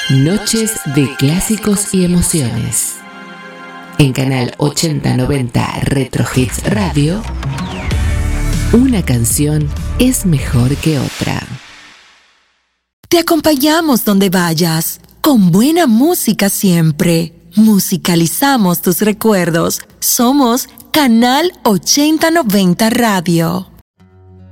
Noches de clásicos y emociones. En Canal 8090 Retro Hits Radio, una canción es mejor que otra. Te acompañamos donde vayas, con buena música siempre. Musicalizamos tus recuerdos. Somos Canal 8090 Radio.